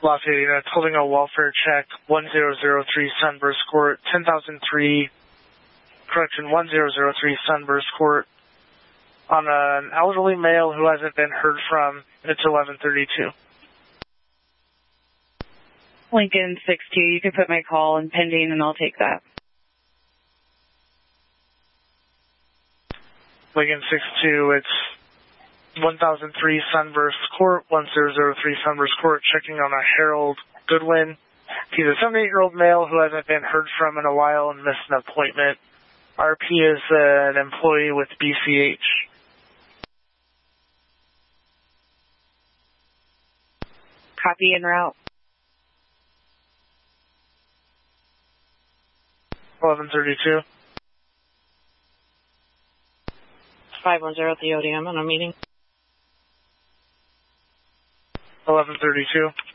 Lafayette Units, holding a welfare check, 1003 Sunburst Court, 10,003, correction, 1003 Sunburst Court, on an elderly male who hasn't been heard from. It's 11:32. Lincoln 6-2, you can put my call in pending and I'll take that. Lincoln 6-2, it's 1003 Sunburst Court, 1003 Sunburst Court, checking on a Harold Goodwin. He's a 78-year-old male who hasn't been heard from in a while and missed an appointment. RP is an employee with BCH. Copy en route. 11:32. 510 at the ODM on a meeting. 11:32.